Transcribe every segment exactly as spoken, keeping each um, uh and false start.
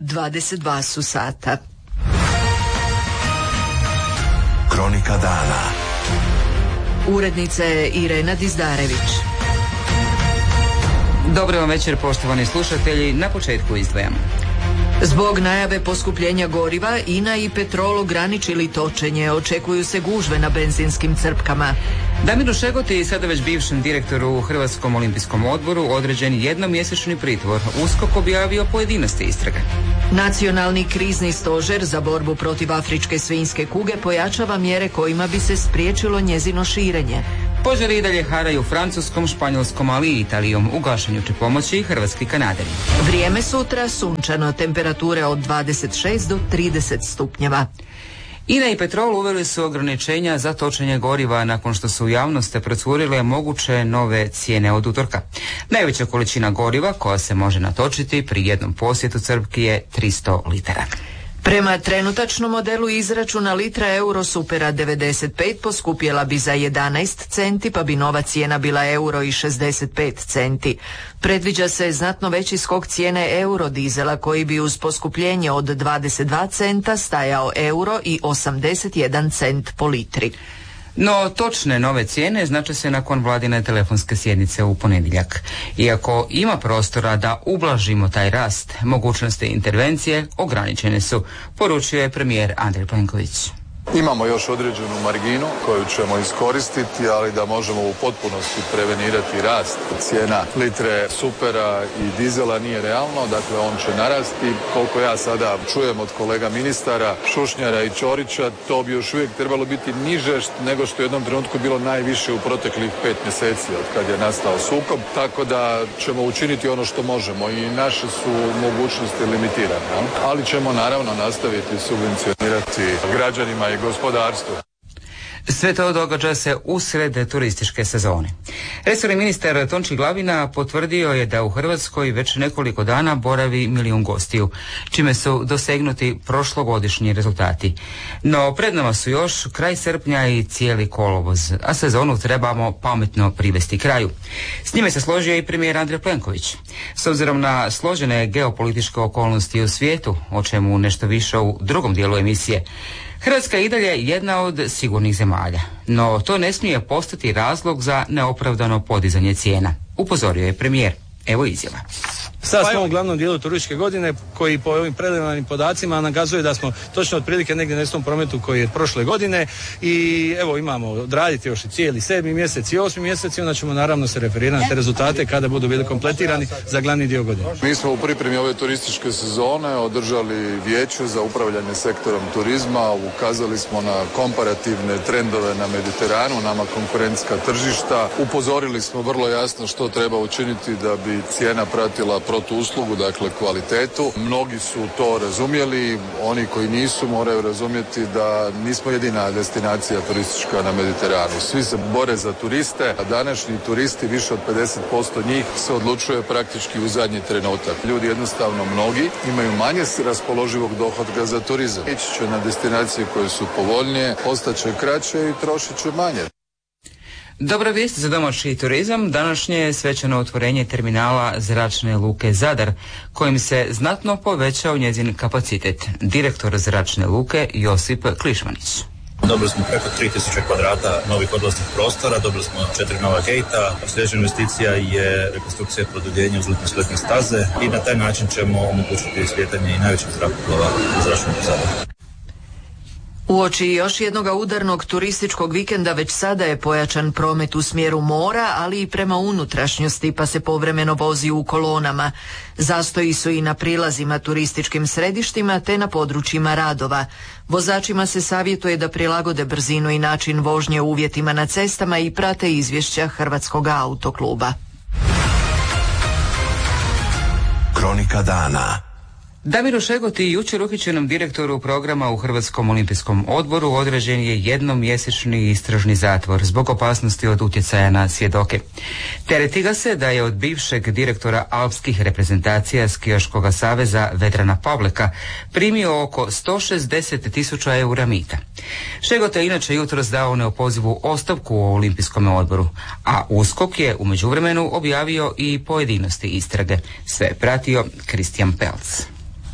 dvadeset dva su sata. Kronika dana. Urednica je Irena Dizdarević. Dobro vam večer, poštovani slušatelji. Na početku izdvajamo. Zbog najave poskupljenja goriva, I N A i Petrol ograničili točenje. Očekuju se gužve na benzinskim crpkama. Damiru Šegoti, sada već bivšem direktoru u Hrvatskom olimpijskom odboru, određen jednomjesečni pritvor. USKOK objavio pojedinosti istrage. Nacionalni krizni stožer za borbu protiv afričke svinjske kuge pojačava mjere kojima bi se spriječilo njezino širenje. Požari i dalje haraju Francuskom, Španjolskom, ali i Italijom. U gašenju će pomoći i hrvatski kanaderi. Vrijeme sutra sunčano, temperature od dvadeset šest do trideset stupnjeva. I N A i Petrol uveli su ograničenja za točenje goriva nakon što su u javnosti procurile moguće nove cijene od utorka. Najveća količina goriva koja se može natočiti pri jednom posjetu crpki je tristo litara. Prema trenutačnom modelu izračuna litra euro supera devedeset pet poskupjela bi za jedanaest centi, pa bi nova cijena bila euro i šezdeset pet centi. Predviđa se znatno veći skok cijene euro dizela koji bi uz poskupljenje od dvadeset dva centa stajao euro i osamdeset jedan cent po litri. No, točne nove cijene znače se nakon vladine telefonske sjednice u ponedjeljak. Iako ima prostora da ublažimo taj rast, mogućnosti intervencije ograničene su, poručio je premijer Andrej Plenković. Imamo još određenu marginu koju ćemo iskoristiti, ali da možemo u potpunosti prevenirati rast cijena litre supera i dizela nije realno, dakle on će narasti. Koliko ja sada čujem od kolega ministara Šušnjara i Ćorića, to bi još uvijek trebalo biti niže nego što je u jednom trenutku bilo najviše u proteklih pet mjeseci od kad je nastao sukob, tako da ćemo učiniti ono što možemo i naše su mogućnosti limitirane, ali ćemo naravno nastaviti subvencionirati građanima i gospodarstvu. Sve to događa se usred turističke sezone. Resorni ministar Tonči Glavina potvrdio je da u Hrvatskoj već nekoliko dana boravi milijun gostiju, čime su dosegnuti prošlogodišnji rezultati. No pred nama su još kraj srpnja i cijeli kolovoz, a sezonu trebamo pametno privesti kraju. S njime se složio i premijer Andrej Plenković. S obzirom na složene geopolitičke okolnosti u svijetu, o čemu nešto više u drugom dijelu emisije, Hrvatska je i dalje jedna od sigurnih zemalja, no to ne smije postati razlog za neopravdano podizanje cijena, upozorio je premijer. Evo izjava. Sada smo u glavnom dijelu turističke godine koji po ovim preliminarnim podacima nakazuje da smo točno otprilike negdje na istom prometu koji je prošle godine i evo imamo odraditi još i cijeli sedmi mjesec i osmi mjesec i onda ćemo naravno se referirati na te rezultate kada budu bili kompletirani za glavni dio godine. Mi smo u pripremi ove turističke sezone održali vijeće za upravljanje sektorom turizma, ukazali smo na komparativne trendove na Mediteranu, nama konkurentska tržišta, upozorili smo vrlo jasno što treba učiniti da bi cijena pratila protuuslugu, dakle kvalitetu. Mnogi su to razumjeli, oni koji nisu moraju razumjeti da nismo jedina destinacija turistička na Mediteranu. Svi se bore za turiste, a današnji turisti, više od pedeset posto njih, se odlučuje praktički u zadnji trenutak. Ljudi jednostavno mnogi imaju manje raspoloživog dohotka za turizam. Ići će na destinacije koje su povoljnije, ostaće kraće i trošit će manje. Dobra vijest za domaći turizam, današnje je svečano otvorenje terminala Zračne luke Zadar, kojim se znatno povećao njezin kapacitet. Direktor Zračne luke Josip Klišmanić. Dobili smo preko tri tisuće kvadrata novih odlaznih prostora, dobili smo četiri nova gejta, sljedeća investicija je rekonstrukcija i produljenje uzletne sletne staze i na taj način ćemo omogućiti slijetanje i najvećih zrakoplova u Zračnu luku Zadar. Uoči još jednog udarnog turističkog vikenda već sada je pojačan promet u smjeru mora, ali i prema unutrašnjosti, pa se povremeno vozi u kolonama. Zastoji su i na prilazima turističkim središtima te na područjima radova. Vozačima se savjetuje da prilagode brzinu i način vožnje uvjetima na cestama i prate izvješća Hrvatskog autokluba. Kronika dana. Damiru Šegoti, jučer uhićenom direktoru programa u Hrvatskom olimpijskom odboru, određen je jednomjesečni istražni zatvor zbog opasnosti od utjecaja na svjedoke. Tereti ga se da je od bivšeg direktora alpskih reprezentacija Skijaškog saveza Vedrana Pavleka primio oko sto šezdeset tisuća eura mita. Šegota je inače jutros dao neopozivu ostavku u olimpijskom odboru, a USKOK je u međuvremenu objavio i pojedinosti istrage. Sve je pratio Kristijan Pelc.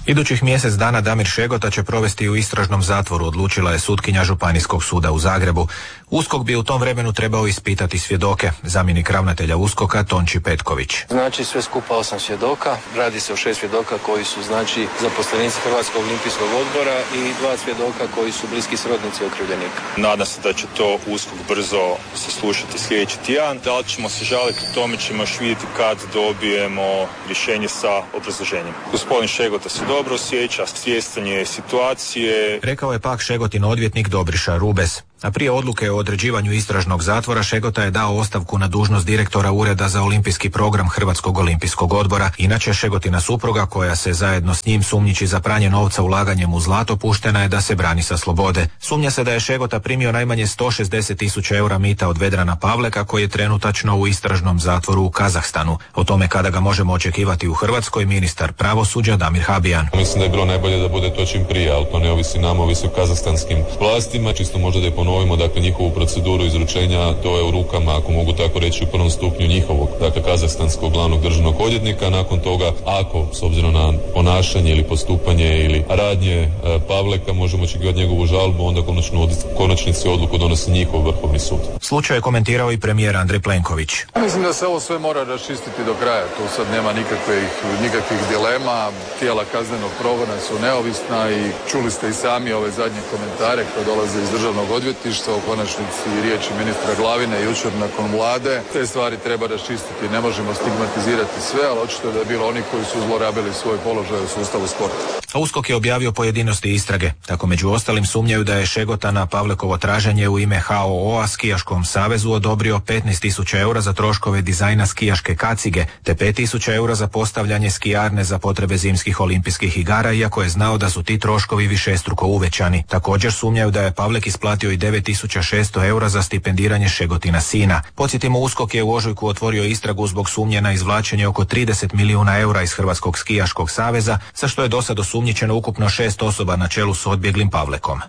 Idućih mjesec dana Damir Šegota će provesti u istražnom zatvoru, odlučila je sutkinja Županijskog suda u Zagrebu. USKOK bi u tom vremenu trebao ispitati svjedoke. Zamjenik ravnatelja USKOK-a Tonči Petković. Znači sve skupa osam svjedoka. Radi se o šest svjedoka koji su znači zaposlenici Hrvatskog olimpijskog odbora i dva svjedoka koji su bliski srodnici okrivljenika. Nadam se da će to USKOK brzo saslušati sljedeći tjedan. Da li ćemo se žaliti, o tome ćemo još vidjeti kad dobijemo rješenje sa obrazloženjem. Gospodin Šegota se dobro osjeća, svjestan je situacije. Rekao je pak Šegotin odvjetnik Dobriša Rubes. A prije odluke o određivanju istražnog zatvora Šegota je dao ostavku na dužnost direktora Ureda za olimpijski program Hrvatskog olimpijskog odbora. Inače, Šegotina supruga, koja se zajedno s njim sumnjiči za pranje novca ulaganjem u zlato, puštena je da se brani sa slobode. Sumnja se da je Šegota primio najmanje sto šezdeset tisuća eura mita od Vedrana Pavleka, koji je trenutačno u istražnom zatvoru u Kazahstanu. O tome kada ga možemo očekivati u Hrvatskoj, ministar pravosuđa Damir Habijan. Mislim da je bilo najbolje da bude to čim prije, ali to ne ovisi nama, ovisi o kazahstanskim vlastima. Čisto možda da je ponovimo, dakle, njihovu proceduru izručenja, to je u rukama, ako mogu tako reći, u prvom stupnju njihovog, dakle, kazahstanskog glavnog državnog odvjetnika. Nakon toga, ako, s obzirom na ponašanje ili postupanje ili radnje e, Pavleka, možemo očekivati njegovu žalbu, onda konačno, konačnici odluku donosi njihov Vrhovni sud. Slučaj je komentirao i premijer Andrej Plenković. Mislim da se ovo sve mora raščistiti do kraja. Tu sad nema nikakvih, nikakvih dilema. Tijela kaznenog progona su neovisna i čuli ste i sami ove zadnje komentare koje dolaze iz državnog odvjetništva, u konačnici riječi ministra Glavine jučer nakon vlade. Te stvari treba raščistiti. Ne možemo stigmatizirati sve, ali očito da je bilo oni koji su zlorabili svoj položaj u sustavu sporta. A USKOK je objavio pojedinosti istrage. Tako među ostalim sumnjaju da je Šegota na Pavlekovo traženje u ime H O O-a Skijaškom savezu odobrio petnaest tisuća eura za troškove dizajna skijaške kacige, te pet tisuća eura za postavljanje skijarne za potrebe zimskih olimpijskih igara, iako je znao da su ti troškovi višestruko uvećani. Također sumnjaju da je Pavlek isplatio i devet tisuća šesto eura za stipendiranje Šegotina sina. Podsjetimo, USKOK je u ožujku otvorio istragu zbog sumnje na izvlačenje oko trideset milijuna eura iz Hrvatskog skijaškog saveza, za što je do sad osumnjičeno ukupno šest osoba na čelu s odbjeglim Pavlekom.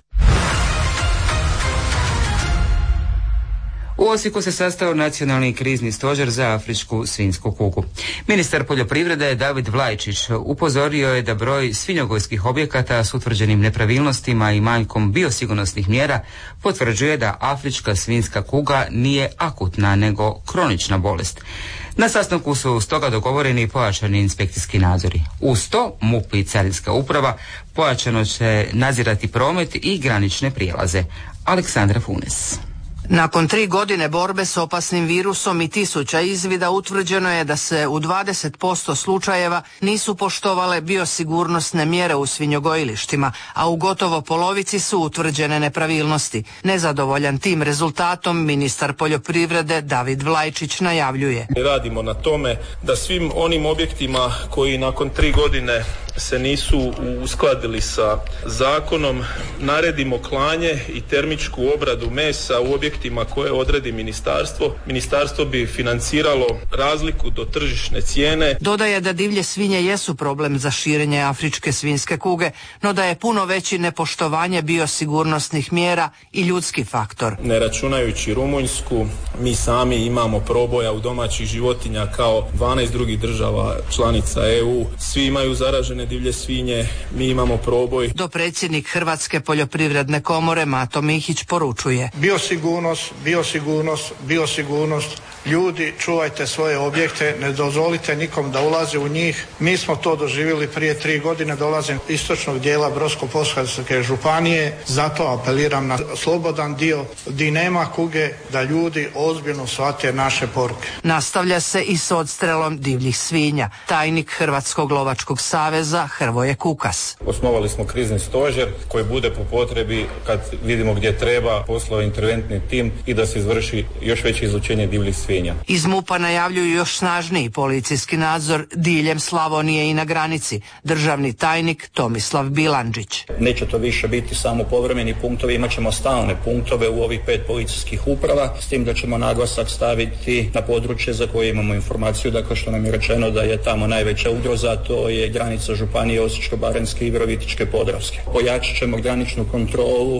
U Osijeku se sastao nacionalni krizni stožer za afričku svinjsku kugu. Ministar poljoprivrede David Vlajčić upozorio je da broj svinjogojskih objekata s utvrđenim nepravilnostima i manjkom biosigurnosnih mjera potvrđuje da afrička svinjska kuga nije akutna nego kronična bolest. Na sastanku su stoga dogovoreni pojačani inspekcijski nadzori. Uz to M U P i Carinska uprava pojačano će nadzirati promet i granične prijelaze. Aleksandra Funes. Nakon tri godine borbe s opasnim virusom i tisuća izvida utvrđeno je da se u dvadeset posto slučajeva nisu poštovale biosigurnosne mjere u svinjogojilištima, a u gotovo polovici su utvrđene nepravilnosti. Nezadovoljan tim rezultatom ministar poljoprivrede David Vlajčić najavljuje. Radimo na tome da svim onim objektima koji nakon tri godine se nisu uskladili sa zakonom, naredimo klanje i termičku obradu mesa u objektima koje odredi ministarstvo. Ministarstvo bi financiralo razliku do tržišne cijene. Dodaje da divlje svinje jesu problem za širenje afričke svinjske kuge, no da je puno veći nepoštovanje biosigurnosnih mjera i ljudski faktor. Ne računajući Rumunjsku, mi sami imamo proboja u domaćih životinja kao dvanaest drugih država članica E U. Svi imaju zaražene divlje svinje, mi imamo proboj. Dopredsjednik Hrvatske poljoprivredne komore Mato Mihić poručuje. Biosigurnost, biosigurnost, biosigurnost. Ljudi, čuvajte svoje objekte, ne dozvolite nikom da ulazi u njih. Mi smo to doživjeli prije tri godine, dolazim iz istočnog dijela Brodsko-posavske županije, zato apeliram na slobodan dio gdje nema kuge, da ljudi ozbiljno shvate naše poruke. Nastavlja se i s odstrelom divljih svinja. Tajnik Hrvatskog lovačkog saveza Hrvoje Kukas. Osnovali smo krizni stožer koji bude po potrebi, kad vidimo gdje treba, poslao interventni tim i da se izvrši još veće izlučenje divljih svinja. Iz M U P-a najavljuju još snažniji policijski nadzor diljem Slavonije i na granici. Državni tajnik Tomislav Bilandžić. Neće to više biti samo povremeni punktovi, imat ćemo stalne punktove u ovih pet policijskih uprava, s tim da ćemo naglasak staviti na područje za koje imamo informaciju, dakle što nam je rečeno da je tamo najveća ugroza, to je granica županije Osječko-baranjske i Virovitičke Podravske. Pojačat ćemo graničnu kontrolu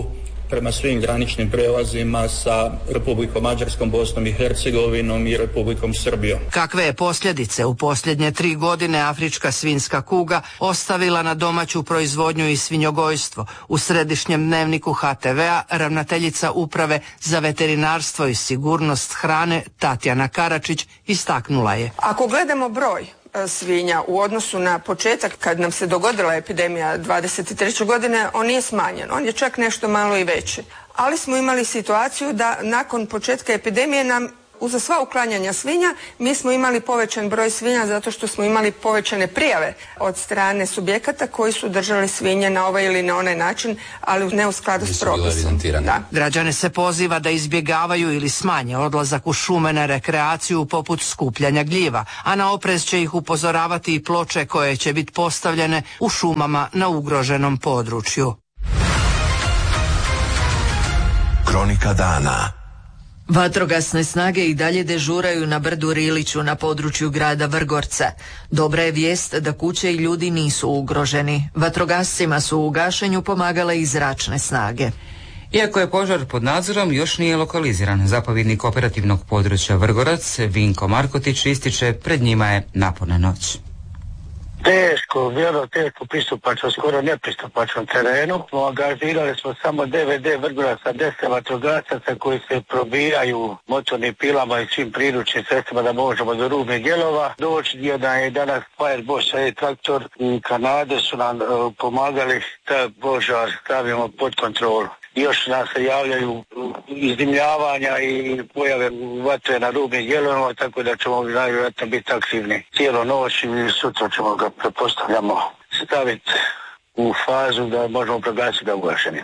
prema svim graničnim prijelazima sa Republikom Mađarskom, Bosnom i Hercegovinom i Republikom Srbijom. Kakve je posljedice u posljednje tri godine afrička svinjska kuga ostavila na domaću proizvodnju i svinjogojstvo? U središnjem dnevniku ha te vea ravnateljica Uprave za veterinarstvo i sigurnost hrane Tatjana Karačić istaknula je. Ako gledamo broj svinja u odnosu na početak kad nam se dogodila epidemija dvadeset treće godine, on nije smanjen, on je čak nešto malo i veći. Ali smo imali situaciju da nakon početka epidemije nam uza sva uklanjanja svinja mi smo imali povećan broj svinja zato što smo imali povećane prijave od strane subjekata koji su držali svinje na ovaj ili na onaj način, ali ne u skladu s propisom. Da. Građane se poziva da izbjegavaju ili smanje odlazak u šume na rekreaciju poput skupljanja gljiva, a na oprez će ih upozoravati i ploče koje će biti postavljene u šumama na ugroženom području. Kronika dana. Vatrogasne snage i dalje dežuraju na brdu Riliću na području grada Vrgorca. Dobra je vijest da kuće i ljudi nisu ugroženi. Vatrogascima su u gašenju pomagale i zračne snage. Iako je požar pod nadzorom, još nije lokaliziran. Zapovjednik operativnog područja Vrgorac, Vinko Markotić, ističe pred njima je naporna noć. Teško, vrlo teško pristupačno, skoro nepristupačnom terenu. Angažirali smo samo D V D Vrgoraca, deset vatrogasaca koji se probijaju motornim pilama i svim priručnim sredstvima da možemo do rubnih dijelova doći. Jedan je danas Fireboss i traktor i Kanade su nam uh, pomagali da požar stavimo pod kontrolu. Još nam se javljaju izdimljavanja i pojave vatre na rubnim dijelovima, tako da ćemo najvjerojatno biti aktivni cijelo noć i sutra ćemo ga, pretpostavljamo, staviti u fazu da možemo proglasiti ga ugašenim.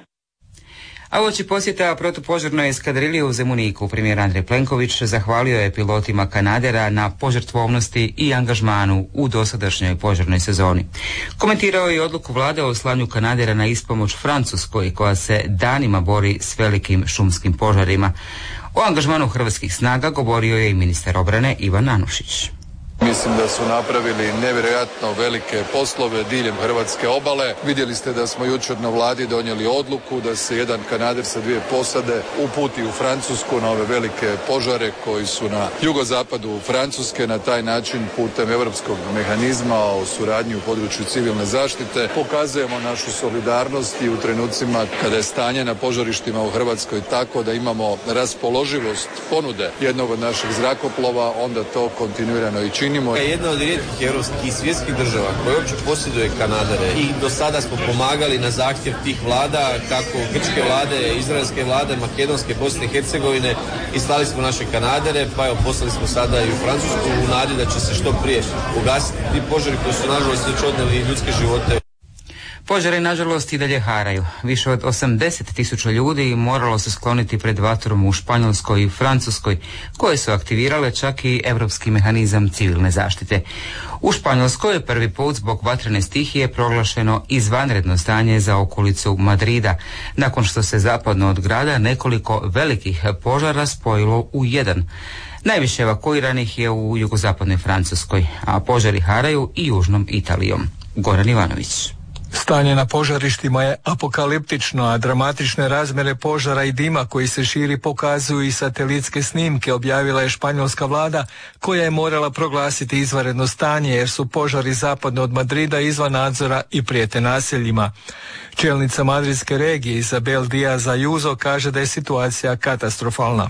A uoči posjeta protupožarnoj eskadrili u Zemuniku, premijer Andrej Plenković zahvalio je pilotima Kanadera na požrtvovnosti i angažmanu u dosadašnjoj požarnoj sezoni. Komentirao je odluku vlade o slanju Kanadera na ispomoć Francuskoj, koja se danima bori s velikim šumskim požarima. O angažmanu hrvatskih snaga govorio je i ministar obrane Ivan Anušić. Mislim da su napravili nevjerojatno velike poslove diljem hrvatske obale. Vidjeli ste da smo jučer na vladi donijeli odluku da se jedan Kanader sa dvije posade uputi u Francusku na ove velike požare koji su na jugozapadu Francuske. Na taj način putem europskog mehanizma o suradnji u području civilne zaštite pokazujemo našu solidarnost i u trenucima kada je stanje na požarištima u Hrvatskoj tako da imamo raspoloživost ponude jednog od naših zrakoplova, onda to kontinuirano i činimo. Jedna od rijetkih europskih i svjetskih država koja uopće posjeduje Kanadere i do sada smo pomagali na zahtjev tih vlada, kako grčke vlade, izraelske vlade, makedonske, Bosne i Hercegovine, i slali smo naše Kanadere, pa evo poslali smo sada i u Francusku u nadi da će se što prije ugasiti ti požari koji su nažalost već odnijeli ljudske živote. Požari nažalost i dalje haraju. Više od osamdeset tisuća ljudi moralo se skloniti pred vatrom u Španjolskoj i Francuskoj, koje su aktivirale čak i europski mehanizam civilne zaštite. U Španjolskoj je prvi put zbog vatrene stihije proglašeno izvanredno stanje za okolicu Madrida, nakon što se zapadno od grada nekoliko velikih požara spojilo u jedan. Najviše evakuiranih je u jugozapadnoj Francuskoj, a požari haraju i južnom Italijom. Goran Ivanović. Stanje na požarištima je apokaliptično, a dramatične razmjere požara i dima koji se širi pokazuju i satelitske snimke, objavila je španjolska vlada, koja je morala proglasiti izvanredno stanje jer su požari zapadno od Madrida izvan nadzora i prijete naseljima. Čelnica madridske regije Isabel Díaz Ayuso kaže da je situacija katastrofalna.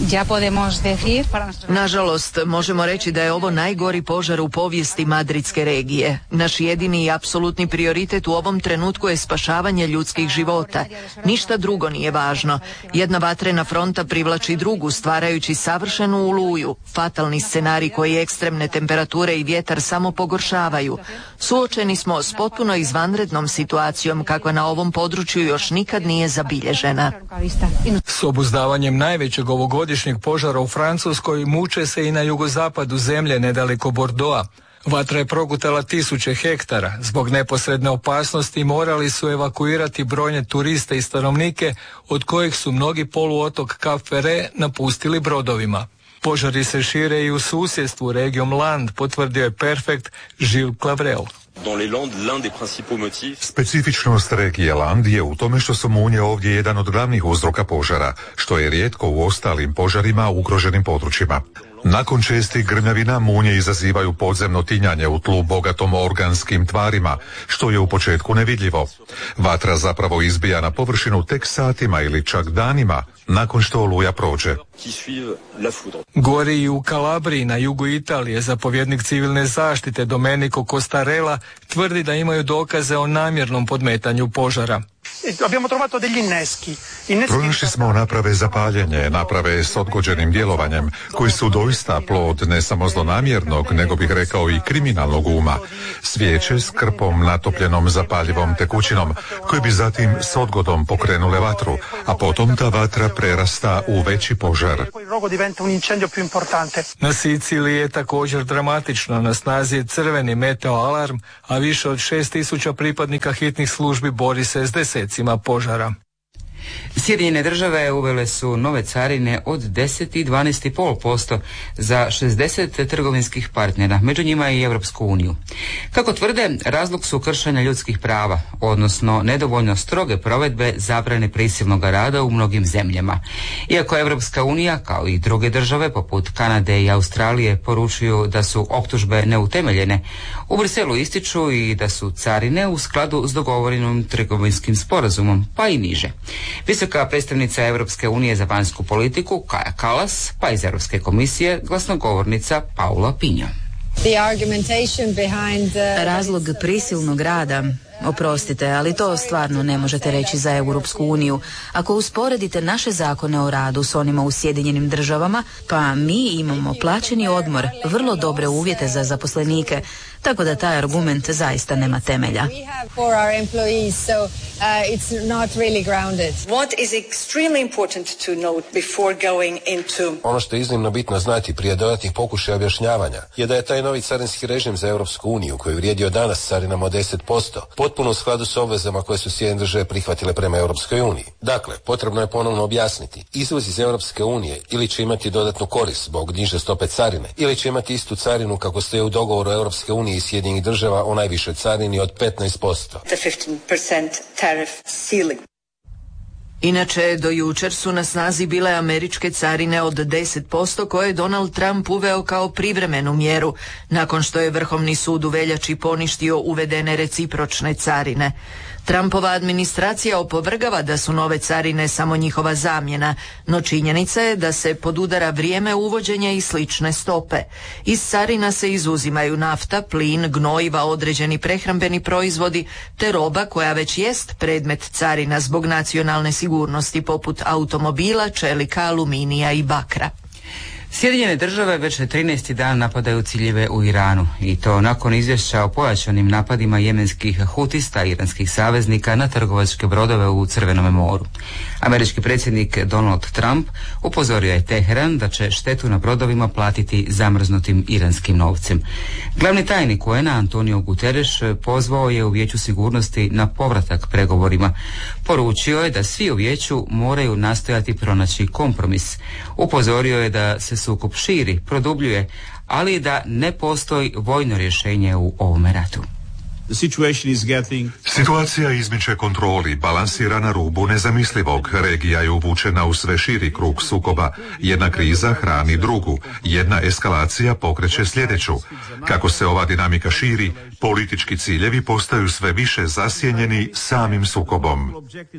Nažalost, možemo reći da je ovo najgori požar u povijesti madridske regije. Naš jedini i apsolutni prioritet u ovom trenutku je spašavanje ljudskih života. Ništa drugo nije važno. Jedna vatrena fronta privlači drugu, stvarajući savršenu oluju. Fatalni scenarij koji ekstremne temperature i vjetar samo pogoršavaju. Suočeni smo s potpuno izvanrednom situacijom kakva na ovom području još nikad nije zabilježena. S obuzdavanjem najvećeg ovogodišnjeg požara u Francuskoj muče se i na jugozapadu zemlje nedaleko Bordeauxa. Vatra je progutala tisuće hektara. Zbog neposredne opasnosti morali su evakuirati brojne turiste i stanovnike, od kojih su mnogi poluotok Cap Ferret napustili brodovima. Požari se šire i u susjedstvu regijom Land, potvrdio je Perfekt Žil Klavrel. Specifičnost regije Land je u tome što su munje ovdje jedan od glavnih uzroka požara, što je rijetko u ostalim požarima u ugroženim područjima. Nakon čestih grmljavina munje izazivaju podzemno tinjanje u tlu bogatom organskim tvarima, što je u početku nevidljivo. Vatra zapravo izbija na površinu tek satima ili čak danima nakon što oluja prođe. Gori i u Kalabriji na jugu Italije zapovjednik civilne zaštite Domenico Costarella tvrdi da imaju dokaze o namjernom podmetanju požara. Pronašli smo naprave za paljenje, naprave s odgođenim djelovanjem, koji su doista plod ne samo zlonamjernog, nego bih rekao i kriminalnog uma. Svijeće s krpom natopljenom zapaljivom tekućinom, koje bi zatim s odgodom pokrenule vatru, a potom ta vatra prerasta u veći požar. Na Siciliji je također dramatično, na snazi je crveni meteo alarm, a više od šest tisuća pripadnika hitnih službi bori se s desecima požara. Sjedinjene države uvele su nove carine od deset i dvanaest zarez pet posto za šezdeset trgovinskih partnera, među njima i Europsku uniju. Kako tvrde, razlog su kršenja ljudskih prava, odnosno nedovoljno stroge provedbe zabrane prisilnog rada u mnogim zemljama. Iako Europska unija, kao i druge države poput Kanade i Australije, poručuju da su optužbe neutemeljene, u Briselu ističu i da su carine u skladu s dogovorenim trgovinskim sporazumom, pa i niže. Visoka predstavnica Europske unije za vanjsku politiku Kaja Kallas, pa iz Europske komisije glasnogovornica Paula Pinjo. Razlog prisilnog rada, oprostite, ali to stvarno ne možete reći za Europsku uniju. Ako usporedite naše zakone o radu s onima u Sjedinjenim državama, pa mi imamo plaćeni odmor, vrlo dobre uvjete za zaposlenike, tako da taj argument zaista nema temelja. Ono što je iznimno bitno znati prije dodatnih pokušaja objašnjavanja je da je taj novi carinski režim za Europsku uniju, koji je vrijedio danas carinama od deset posto, potpuno u skladu s obvezama koje su Sjedinjene države prihvatile prema Europskoj uniji. Dakle, potrebno je ponovno objasniti, izvoz iz Europske unije ili će imati dodatnu korist zbog niže stope carine, ili će imati istu carinu kako stoje u dogovoru Europske unije i Sjedinjenih država o najvišoj carini od petnaest posto. Inače, do jučer su na snazi bile američke carine od deset posto koje je Donald Trump uveo kao privremenu mjeru, nakon što je Vrhovni sud u veljači poništio uvedene recipročne carine. Trumpova administracija opovrgava da su nove carine samo njihova zamjena, no činjenica je da se podudara vrijeme uvođenja i slične stope. Iz carina se izuzimaju nafta, plin, gnojiva, određeni prehrambeni proizvodi, te roba koja već jest predmet carina zbog nacionalne sigurnosti poput automobila, čelika, aluminija i bakra. Sjedinjene države već trinaesti dan napadaju ciljeve u Iranu i to nakon izvješća o pojačanim napadima jemenskih hutista i iranskih saveznika na trgovačke brodove u Crvenome moru. Američki predsjednik Donald Trump upozorio je Teheran da će štetu na brodovima platiti zamrznutim iranskim novcem. Glavni tajnik U N-a Antonio Guterres pozvao je u Vijeću sigurnosti na povratak pregovorima. Poručio je da svi u Vijeću moraju nastojati pronaći kompromis. Upozorio je da se sukob širi, produbljuje, ali da ne postoji vojno rješenje u ovome ratu. Situacija izmiče kontroli, balansira na rubu nezamislivog. Regija je uvučena u sve širi krug sukoba. Jedna kriza hrani drugu, jedna eskalacija pokreće sljedeću. Kako se ova dinamika širi, politički ciljevi postaju sve više zasjenjeni samim sukobom.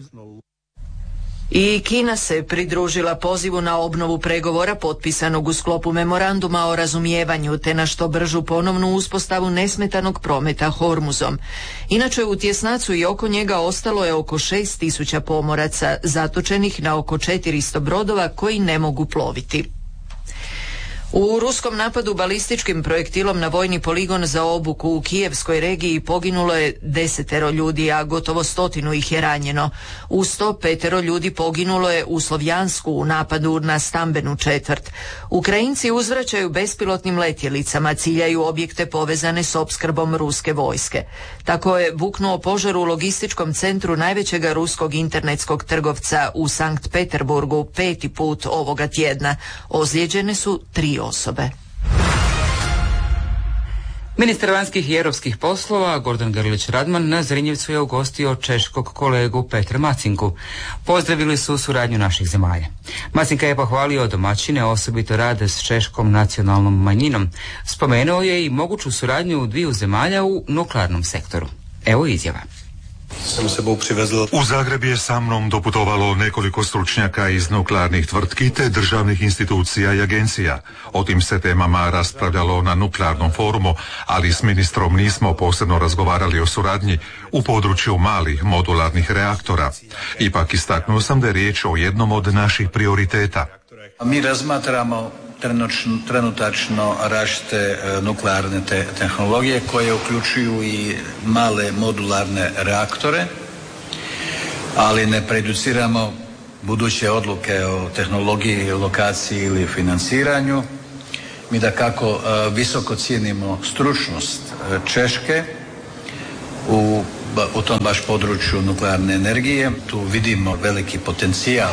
I Kina se pridružila pozivu na obnovu pregovora potpisanog u sklopu memoranduma o razumijevanju te na što bržu ponovnu uspostavu nesmetanog prometa Hormuzom. Inače, u tjesnacu i oko njega ostalo je oko šest tisuća pomoraca zatočenih na oko četiristo brodova koji ne mogu ploviti. U ruskom napadu balističkim projektilom na vojni poligon za obuku u Kijevskoj regiji poginulo je desetero ljudi, a gotovo stotinu ih je ranjeno. Uz to petero ljudi poginulo je u Slovjansku u napadu na stambenu četvrt. Ukrajinci uzvraćaju bespilotnim letjelicama, ciljaju objekte povezane s opskrbom ruske vojske. Tako je buknuo požar u logističkom centru najvećega ruskog internetskog trgovca u Sankt Peterburgu peti put ovoga tjedna. Ozlijeđene su tri osobe. Ministar vanjskih i europskih poslova Gordan Grlić Radman na Zrinjevcu je ugostio češkog kolegu Petra Macinku. Pozdravili su suradnju naših zemalja. Macinka je pohvalio domaćine, osobito rade s češkom nacionalnom manjinom. Spomenuo je i moguću suradnju dviju zemalja u nuklearnom sektoru. Evo izjava. Sam sebou přivezl. U Zagreb je sa mnom doputovalo nekoliko stručnjaka iz nuklearnih tvrtki te državnih institucija i agencija. O tim se temama raspravljalo na nuklearnom forumu, ali s ministrom nismo posebno razgovarali o suradnji u području malih modularnih reaktora. Ipak istaknuo sam da je riječ o jednom od naših prioriteta. Mi razmatramo trenutačno različite nuklearne te tehnologije koje uključuju i male modularne reaktore, ali ne prejudiciramo buduće odluke o tehnologiji, lokaciji ili financiranju. Mi dakako visoko cijenimo stručnost Češke u, u tom baš području nuklearne energije. Tu vidimo veliki potencijal.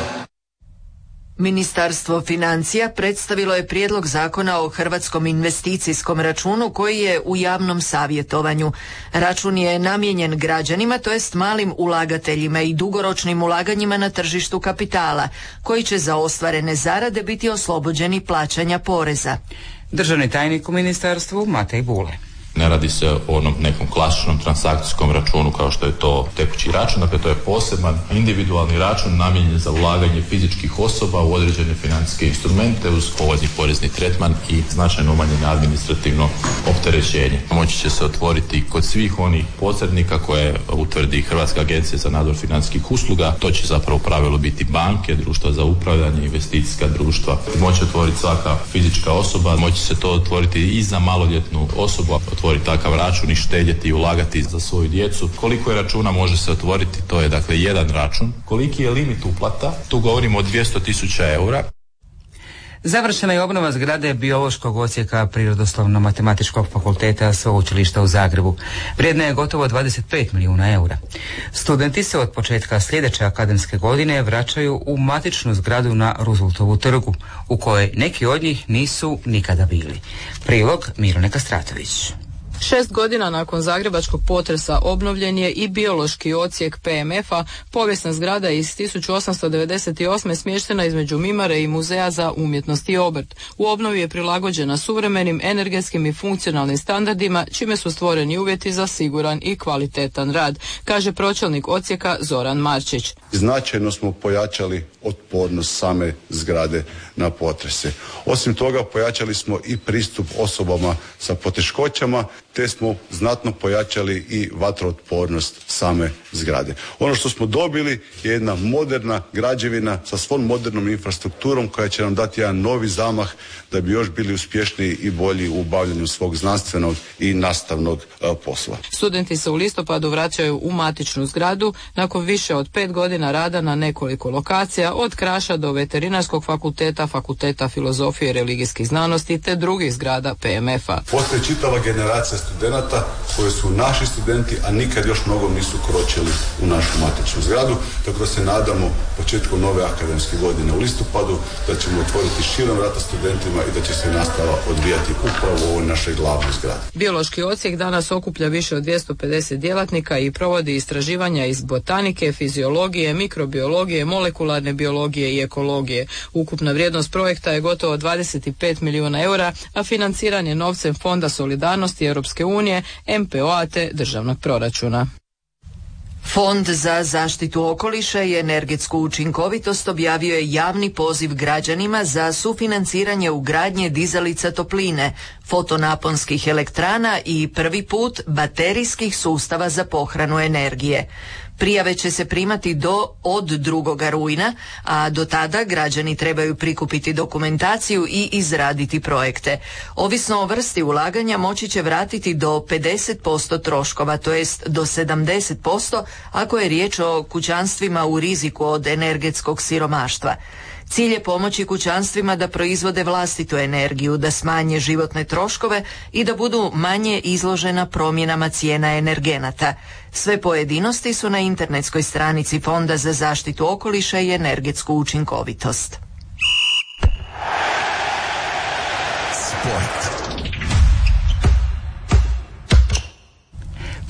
Ministarstvo financija predstavilo je prijedlog zakona o Hrvatskom investicijskom računu koji je u javnom savjetovanju. Račun je namijenjen građanima, to jest malim ulagateljima i dugoročnim ulaganjima na tržištu kapitala, koji će za ostvarene zarade biti oslobođeni plaćanja poreza. Državni tajnik u ministarstvu Matej Bule. Ne radi se o onom nekom klasičnom transakcijskom računu kao što je to tekući račun, dakle to je poseban individualni račun namijenjen za ulaganje fizičkih osoba u određene financijske instrumente uz povoljni porezni tretman i značajno umanjeno administrativno opterećenje. Moći će se otvoriti kod svih onih posrednika koje utvrdi Hrvatska agencija za nadzor financijskih usluga. To će zapravo u pravilu biti banke, društva za upravljanje, investicijska društva. Moći otvoriti svaka fizička osoba, moći se to otvoriti i za maloljetnu osobu, otvoriti takav račun i štedjeti i ulagati za svoju djecu. Koliko je računa može se otvoriti, to je dakle jedan račun. Koliki je limit uplata? Tu govorimo o dvjesto tisuća eura. Završena je obnova zgrade biološkog odsjeka Prirodoslovno-matematičkog fakulteta Sveučilišta u Zagrebu. Vrijedna je gotovo dvadeset pet milijuna eura. Studenti se od početka sljedeće akademske godine vraćaju u matičnu zgradu na Rooseveltovu trgu, u kojoj neki od njih nisu nikada bili. Prilog Mirone Kastratović. Šest godina nakon zagrebačkog potresa obnovljen je i biološki odsjek P M F-a, povijesna zgrada iz tisuću osamsto devedeset osme smještena između Mimare i Muzeja za umjetnost i obrt. U obnovi je prilagođena suvremenim energetskim i funkcionalnim standardima, čime su stvoreni uvjeti za siguran i kvalitetan rad, kaže pročelnik odsjeka Zoran Marčić. Značajno smo pojačali otpornost same zgrade na potrese. Osim toga pojačali smo i pristup osobama sa poteškoćama, te smo znatno pojačali i vatrootpornost same zgrade. Ono što smo dobili je jedna moderna građevina sa svom modernom infrastrukturom koja će nam dati jedan novi zamah da bi još bili uspješniji i bolji u obavljanju svog znanstvenog i nastavnog a, posla. Studenti se u listopadu vraćaju u matičnu zgradu nakon više od pet godina rada na nekoliko lokacija, od Kraša do Veterinarskog fakulteta, Fakulteta filozofije i religijskih znanosti te drugih zgrada P M F-a. Postoji čitava generacija studenata koji su naši studenti, a nikad još mnogo nisu kročili u našu matičnu zgradu, tako da se nadamo početkom nove akademske godine u listopadu da ćemo otvoriti širom vrata studentima i da će se nastava odvijati upravo u ovoj našoj glavnoj zgradi. Biološki odsjek danas okuplja više od dvjesto pedeset djelatnika i provodi istraživanja iz botanike, fiziologije, mikrobiologije, molekularne biologije i ekologije. Ukupna vrijednost projekta je gotovo dvadeset pet milijuna eura, a financiran je novcem Fonda solidarnosti Europske unije, M P O-a te državnog proračuna. Fond za zaštitu okoliša i energetsku učinkovitost objavio je javni poziv građanima za sufinanciranje ugradnje dizalica topline, fotonaponskih elektrana i prvi put baterijskih sustava za pohranu energije. Prijave će se primati do od drugog rujna, a do tada građani trebaju prikupiti dokumentaciju i izraditi projekte. Ovisno o vrsti ulaganja moći će vratiti do pedeset posto troškova, to jest do sedamdeset posto ako je riječ o kućanstvima u riziku od energetskog siromaštva. Cilj je pomoći kućanstvima da proizvode vlastitu energiju, da smanje životne troškove i da budu manje izložena promjenama cijena energenata. Sve pojedinosti su na internetskoj stranici Fonda za zaštitu okoliša i energetsku učinkovitost. Sport.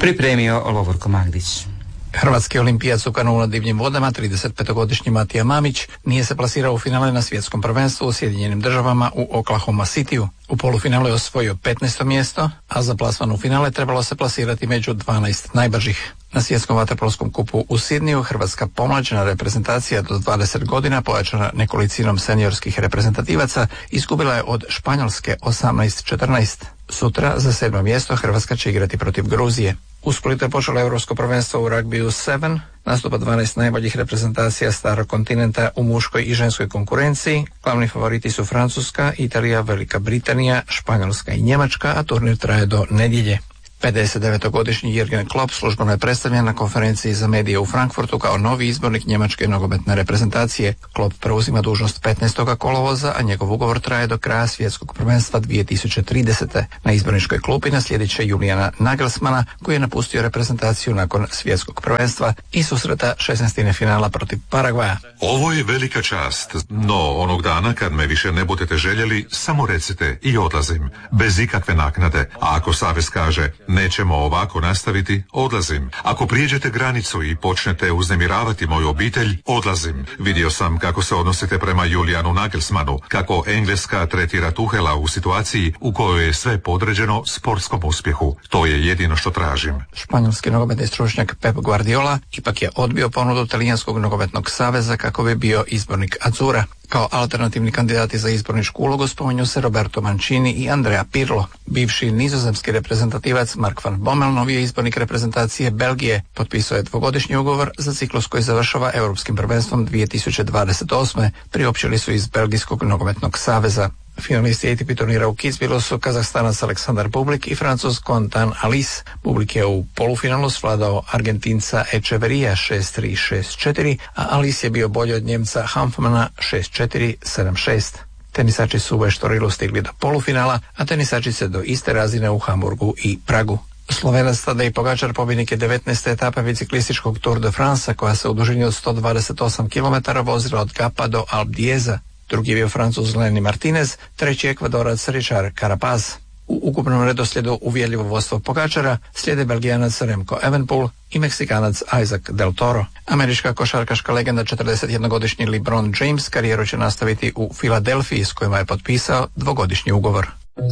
Pripremio Lovorko Magdić. Hrvatski olimpijac u kanonu na divljim vodama, tridesetpetogodišnji Matija Mamić, nije se plasirao u finale na svjetskom prvenstvu u Sjedinjenim državama u Oklahoma Cityu. U polufinalu je osvojio petnaesto mjesto, a za plasman u finale trebalo se plasirati među dvanaest najbržih. Na svjetskom vaterpolskom kupu u Sidniju hrvatska pomlađena reprezentacija do dvadeset godina, pojačana nekolicinom seniorskih reprezentativaca, izgubila je od Španjolske osamnaest četrnaest. Sutra za sedmo mjesto Hrvatska će igrati protiv Gruzije. U Splitu je počelo Europsko prvenstvo u ragbiju sedam, nastupa dvanaest najboljih reprezentacija starog kontinenta u muškoj i ženskoj konkurenciji. Glavni favoriti su Francuska, Italija, Velika Britanija, Španjolska i Njemačka, a turnir traje do nedjelje. pedesetdevetogodišnji Jürgen Klopp službeno je predstavljen na konferenciji za medije u Frankfurtu kao novi izbornik njemačke nogometne reprezentacije. Klopp preuzima dužnost petnaestog kolovoza, a njegov ugovor traje do kraja svjetskog prvenstva dvije tisuće tridesete. Na izborničkoj klupi naslijedit će Julijana Nagelsmana, koji je napustio reprezentaciju nakon svjetskog prvenstva i susreta šesnaestine finala protiv Paragvaja. Ovo je velika čast, no onog dana kad me više ne budete željeli, samo recite i odlazim, bez ikakve naknade. A ako savez kaže nećemo ovako nastaviti, odlazim. Ako prijeđete granicu i počnete uznemiravati moju obitelj, odlazim. Vidio sam kako se odnosite prema Julijanu Nagelsmanu, kako Engleska tretira Tuhela u situaciji u kojoj je sve podređeno sportskom uspjehu. To je jedino što tražim. Španjolski nogometni stručnjak Pep Guardiola ipak je odbio ponudu Talijanskog nogometnog saveza kako bi bio izbornik Azzurra. Kao alternativni kandidati za izborničku ulogu spominju se Roberto Mancini i Andrea Pirlo. Bivši nizozemski reprezentativac Mark van Bommel, novi je izbornik reprezentacije Belgije. Potpisao je dvogodišnji ugovor za ciklus koji završava Europskim prvenstvom dvije tisuće dvadeset osme. Priopćili su iz Belgijskog nogometnog saveza. Finalisti A T P turnira u Kitzbühelu su Kazahstanac Aleksandar Bublik i Francuz Quentin Alice. Bublik je u polufinalu svladao Argentinca Echeverija šest tri šest četiri, a Alice je bio bolji od Njemca Hanfmana šest četiri sedam šest. Tenisači su u Estorilu stigli do polufinala, a tenisačice do iste razine u Hamburgu i Pragu. Slovenac Tadej Pogačar pobjednik je devetnaeste etape biciklističkog Tour de France, koja se u dužini od sto dvadeset osam kilometara vozila od Gapa do Alpe d'Huez. Drugi je bio Francuz Lenny Martinez, treći Ekvadorac Richard Carapaz. U ukupnom redoslijedu uvjerljivo vodstvo Pogačara slijede Belgijanac Remco Evenepoel i Meksikanac Isaac Del Toro. Američka košarkaška legenda četrdesetjednogodišnji LeBron James karijeru će nastaviti u Filadelfiji, s kojima je potpisao dvogodišnji ugovor.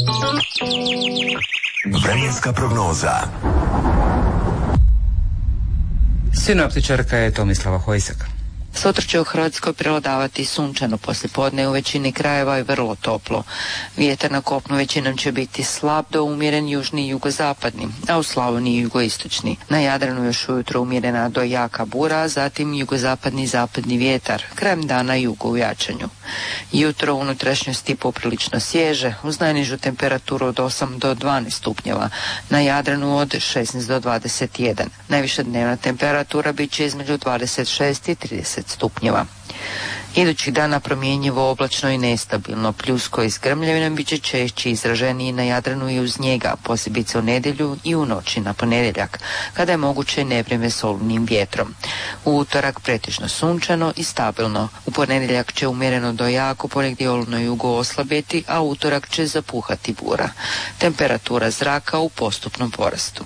Vremenska prognoza. Sinoptičarka je Tomislava Hojsak. Sutra će u Hrvatskoj prevladavati sunčano poslijepodne, u većini krajeva je vrlo toplo. Vjetar na kopnu većinom će biti slab do umjeren južni i jugozapadni, a u Slavoniji jugoistočni. Na Jadranu još ujutro umjerena do jaka bura, zatim jugozapadni i zapadni vjetar, krajem dana jugo u jačanju. Jutro u unutrašnjosti poprilično svježe, uz najnižu temperaturu od osam do dvanaest stupnjeva, na Jadranu od šesnaest do dvadeset jedan. Najviša dnevna temperatura bit će između dvadeset šest i trideset stupnjeva. Idućih dana promjenjivo, oblačno i nestabilno, pljusko i s grmljavinom bit će češći izraženiji na Jadranu i uz njega, posebice u nedjelju i u noći na ponedjeljak, kada je moguće nevrijeme s olujnim vjetrom. U utorak pretežno sunčano i stabilno. U ponedjeljak će umjereno do jako ponegdje olujno jugo oslabiti, a utorak će zapuhati bura. Temperatura zraka u postupnom porastu.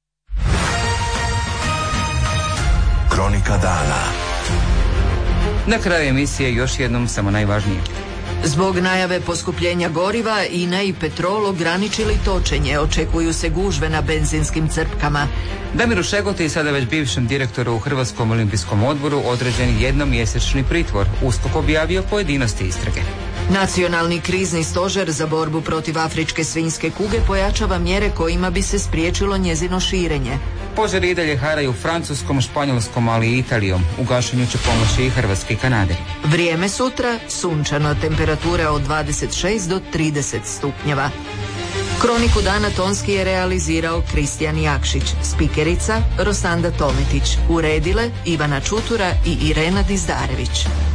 Kronika dana. Na kraju emisije još jednom samo najvažnije. Zbog najave poskupljenja goriva, I N A i Petrol ograničili točenje, očekuju se gužve na benzinskim crpkama. Damiru Šegoti, sada već bivšem direktoru u Hrvatskom olimpijskom odboru, određen jednomjesečni pritvor. USKOK objavio pojedinosti istrage. Nacionalni krizni stožer za borbu protiv afričke svinjske kuge pojačava mjere kojima bi se spriječilo njezino širenje. Požari i dalje haraju Francuskom, Španjolskom, ali i Italijom. U gašenju će pomoći i Hrvatski i Kanaderi. Vrijeme sutra, sunčano, temperatura od dvadeset šest do trideset stupnjeva. Kroniku dana tonski je realizirao Kristijan Jakšić, spikerica Rosanda Tometić, uredile Ivana Čutura i Irena Dizdarević.